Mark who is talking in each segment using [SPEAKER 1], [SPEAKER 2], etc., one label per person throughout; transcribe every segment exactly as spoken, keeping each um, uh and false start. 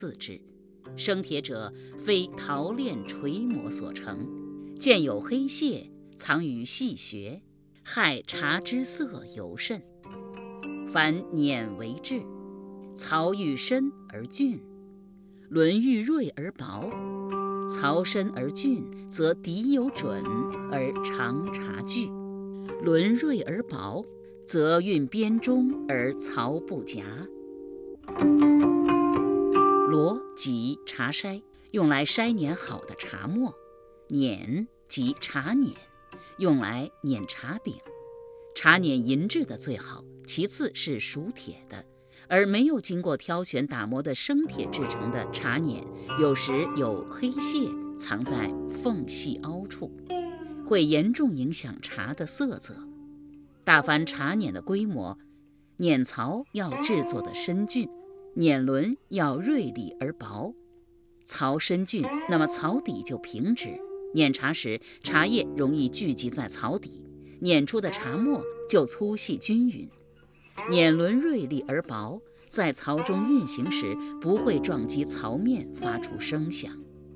[SPEAKER 1] 自制。生铁者，非陶炼锤磨所成，见有黑屑，藏于细穴，害茶之色尤甚。凡碾为质，槽愈深而峻，轮愈锐而薄。槽深而峻，则底有准而长茶具；轮锐而薄，则运边中而槽不夹。箩即茶筛，用来筛碾好的茶末；碾即茶碾，用来碾茶饼。茶碾银质的最好，其次是熟铁的，而没有经过挑选打磨的生铁制成的茶碾，有时有黑屑藏在缝隙凹处，会严重影响茶的色泽。大凡茶碾的规模，碾槽要制作的深峻，碾轮要锐利而薄。槽深峻，那么槽底就平直，碾茶时茶叶容易聚集在槽底，碾出的茶末就粗细均匀。碾轮锐利而薄，在槽中运行时不会撞击槽面发出声响。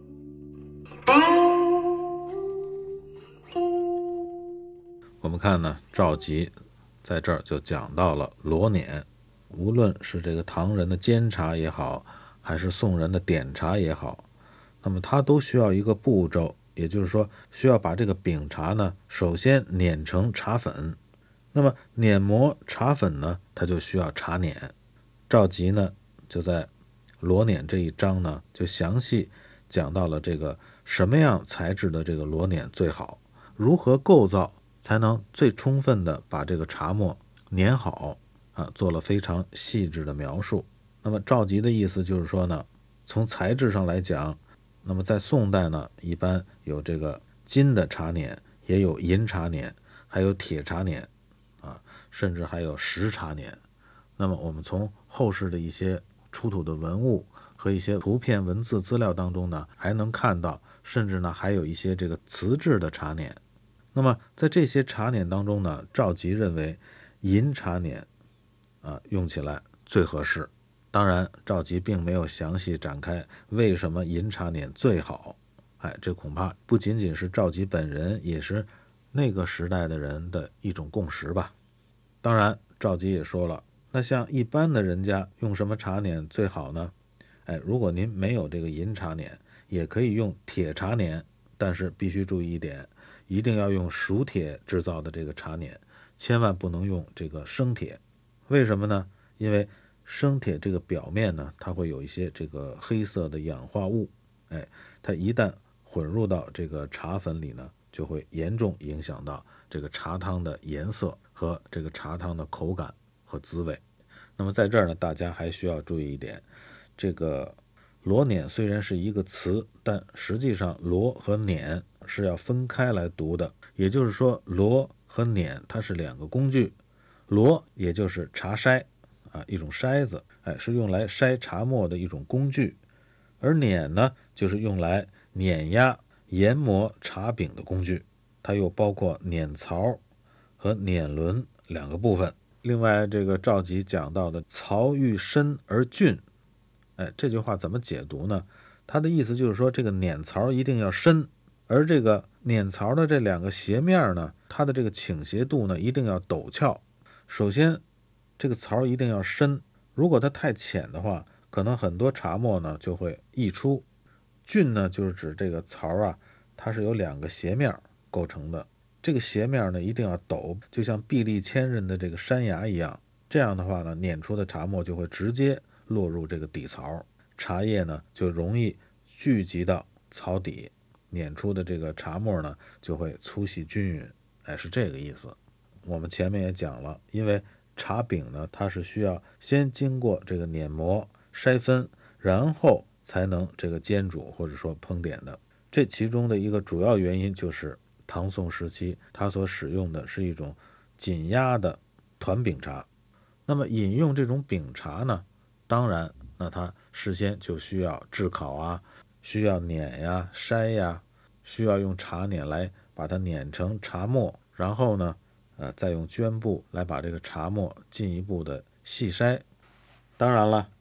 [SPEAKER 2] 我们看呢，赵佶在这儿就讲到了罗碾。无论是这个唐人的煎茶也好，还是宋人的点茶也好，那么它都需要一个步骤，也就是说需要把这个饼茶呢首先碾成茶粉。那么碾磨茶粉呢，它就需要茶碾。赵佶呢就在罗碾这一章呢就详细讲到了这个什么样材质的这个罗碾最好，如何构造才能最充分的把这个茶末碾好啊，做了非常细致的描述。那么赵佶的意思就是说呢，从材质上来讲，那么在宋代呢，一般有这个金的茶碾，也有银茶碾，还有铁茶碾啊，甚至还有石茶碾。那么我们从后世的一些出土的文物和一些图片文字资料当中呢，还能看到，甚至呢还有一些这个瓷制的茶碾。那么在这些茶碾当中呢，赵佶认为银茶碾啊用起来最合适。当然赵佶并没有详细展开为什么银茶碾最好，哎，这恐怕不仅仅是赵佶本人，也是那个时代的人的一种共识吧。当然赵佶也说了，那像一般的人家用什么茶碾最好呢？哎，如果您没有这个银茶碾，也可以用铁茶碾，但是必须注意一点，一定要用熟铁制造的这个茶碾，千万不能用这个生铁。为什么呢？因为生铁这个表面呢，它会有一些这个黑色的氧化物，哎，它一旦混入到这个茶粉里呢，就会严重影响到这个茶汤的颜色和这个茶汤的口感和滋味。那么在这儿呢，大家还需要注意一点，这个罗碾虽然是一个词，但实际上罗和碾是要分开来读的，也就是说罗和碾它是两个工具。罗也就是茶筛啊，一种筛子，哎，是用来筛茶末的一种工具。而碾呢，就是用来碾压研磨茶饼的工具，它又包括碾槽和碾轮两个部分。另外这个赵佶讲到的槽愈深而峻，哎，这句话怎么解读呢？它的意思就是说这个碾槽一定要深，而这个碾槽的这两个斜面呢，它的这个倾斜度呢一定要陡峭。首先这个槽一定要深，如果它太浅的话，可能很多茶末呢就会溢出。峻呢就是指这个槽啊，它是由两个斜面构成的，这个斜面呢一定要陡，就像壁立千仞的这个山崖一样。这样的话呢，碾出的茶末就会直接落入这个底槽，茶叶呢就容易聚集到槽底，碾出的这个茶末呢就会粗细均匀，哎，是这个意思。我们前面也讲了，因为茶饼呢，它是需要先经过这个碾磨、筛分，然后才能这个煎煮或者说烹点的。这其中的一个主要原因就是唐宋时期它所使用的是一种紧压的团饼茶。那么饮用这种饼茶呢，当然那它事先就需要炙烤啊，需要碾呀、筛呀，需要用茶碾来把它碾成茶末，然后呢呃，再用绢布来把这个茶末进一步的细筛。当然了，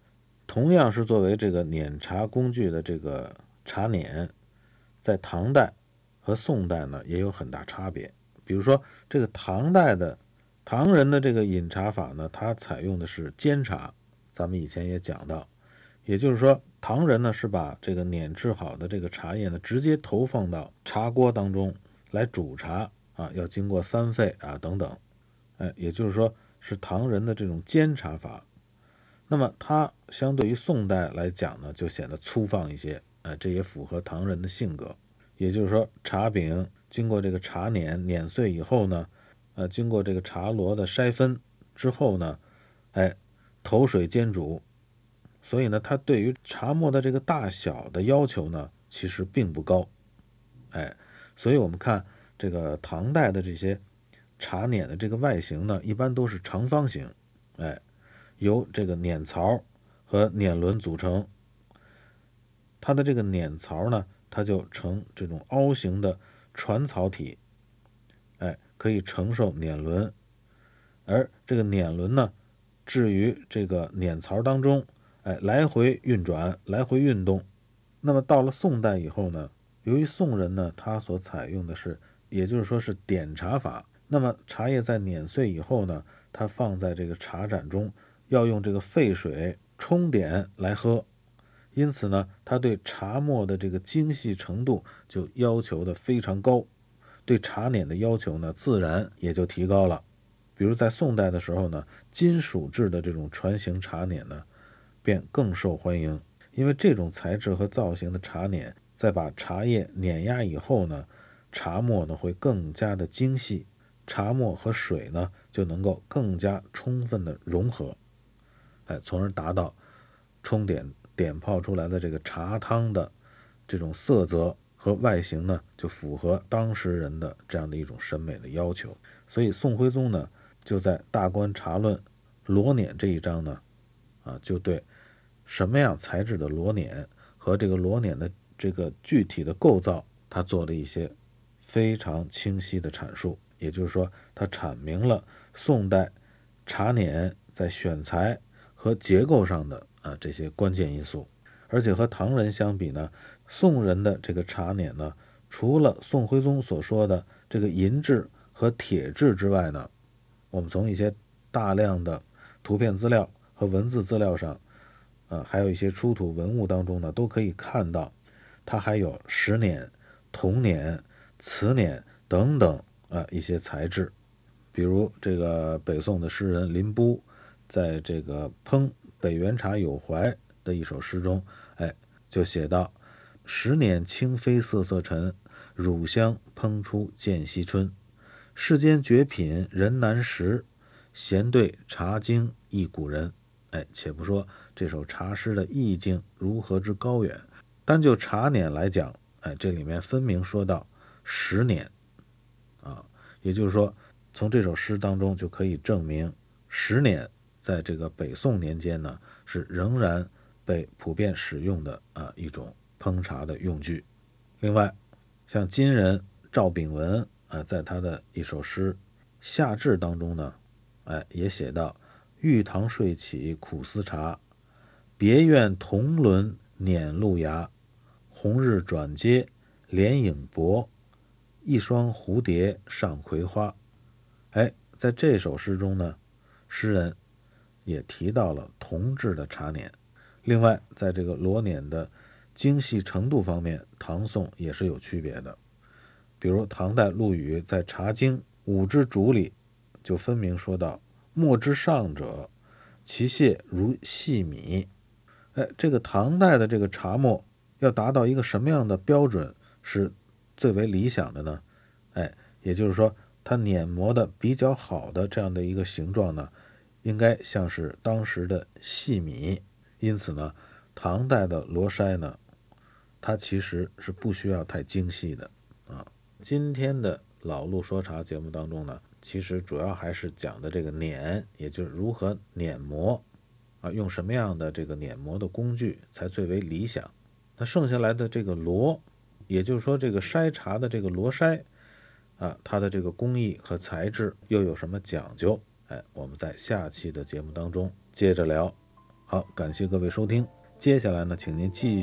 [SPEAKER 2] 同样是作为这个碾茶工具的这个茶碾，在唐代和宋代呢也有很大差别。比如说这个唐代的唐人的这个饮茶法呢，它采用的是煎茶，咱们以前也讲到，也就是说唐人呢是把这个碾制好的这个茶叶呢直接投放到茶锅当中来煮茶啊，要经过三沸啊等等，哎，也就是说是唐人的这种煎茶法。那么它相对于宋代来讲呢，就显得粗放一些，哎，这也符合唐人的性格。也就是说，茶饼经过这个茶碾碾碎以后呢，呃，经过这个茶螺的筛分之后呢，哎，投水煎煮。所以呢，它对于茶末的这个大小的要求呢，其实并不高，哎，所以我们看这个唐代的这些茶碾的这个外形呢，一般都是长方形，哎。由这个碾槽和碾轮组成，它的这个碾槽呢，它就呈这种凹形的传槽体，哎，可以承受碾轮，而这个碾轮呢，置于这个碾槽当中，哎，来回运转，来回运动。那么到了宋代以后呢，由于宋人呢，他所采用的是，也就是说是点茶法，那么茶叶在碾碎以后呢，它放在这个茶盏中。要用这个沸水冲点来喝，因此呢，它对茶末的这个精细程度就要求的非常高，对茶碾的要求呢，自然也就提高了。比如在宋代的时候呢，金属制的这种船形茶碾呢，便更受欢迎，因为这种材质和造型的茶碾，在把茶叶碾压以后呢，茶末呢会更加的精细，茶末和水呢就能够更加充分的融合。哎，从而达到冲点点泡出来的这个茶汤的这种色泽和外形呢，就符合当时人的这样的一种审美的要求。所以宋徽宗呢，就在《大观茶论》螺碾这一章呢，啊，就对什么样材质的螺碾和这个螺碾的这个具体的构造，他做了一些非常清晰的阐述。也就是说，他阐明了宋代茶碾在选材和结构上的啊这些关键因素。而且和唐人相比呢，宋人的这个茶碾呢，除了宋徽宗所说的这个银质和铁质之外呢，我们从一些大量的图片资料和文字资料上，呃，还有一些出土文物当中呢，都可以看到，它还有石碾、铜碾、瓷碾等等啊一些材质。比如这个北宋的诗人林逋在这个烹北元茶有怀的一首诗中，哎，就写到：十碾轻飞瑟瑟尘，乳香烹出见西春。世间绝品人难识，闲对茶经忆古人。哎，且不说这首茶诗的意境如何之高远，单就茶碾来讲，哎，这里面分明说到十碾啊，也就是说，从这首诗当中就可以证明，石碾在这个北宋年间呢，是仍然被普遍使用的啊一种烹茶的用具。另外，像今人赵秉文啊，在他的一首诗《夏至》当中呢，哎，也写到：玉堂睡起苦思茶，别院铜轮碾露芽。红日转接连影薄，一双蝴蝶上葵花。哎，在这首诗中呢，诗人也提到了铜制的茶碾。另外，在这个螺碾的精细程度方面，唐宋也是有区别的。比如唐代陆羽在《茶经·五之主》里就分明说到：墨之上者，其屑如细米。哎，这个唐代的这个茶末要达到一个什么样的标准是最为理想的呢？哎，也就是说，它碾磨的比较好的这样的一个形状呢，应该像是当时的细米。因此呢，唐代的螺筛呢，它其实是不需要太精细的啊。今天的老陆说茶节目当中呢，其实主要还是讲的这个碾，也就是如何碾磨啊，用什么样的这个碾磨的工具才最为理想。那剩下来的这个螺，也就是说这个筛茶的这个螺筛啊，它的这个工艺和材质又有什么讲究？哎，我们在下期的节目当中接着聊。 好，感谢各位收听。接下来呢，请您继